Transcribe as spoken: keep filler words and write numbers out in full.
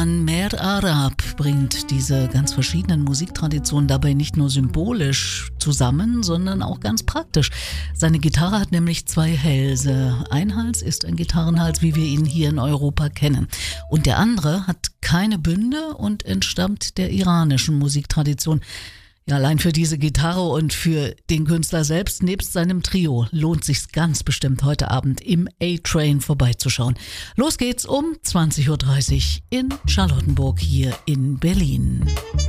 Mann Mer Arab bringt diese ganz verschiedenen Musiktraditionen dabei nicht nur symbolisch zusammen, sondern auch ganz praktisch. Seine Gitarre hat nämlich zwei Hälse. Ein Hals ist ein Gitarrenhals, wie wir ihn hier in Europa kennen. Und der andere hat keine Bünde und entstammt der iranischen Musiktradition. Ja, allein für diese Gitarre und für den Künstler selbst nebst seinem Trio lohnt sich's ganz bestimmt heute Abend im A-Train vorbeizuschauen. Los geht's um zwanzig Uhr dreißig in Charlottenburg hier in Berlin.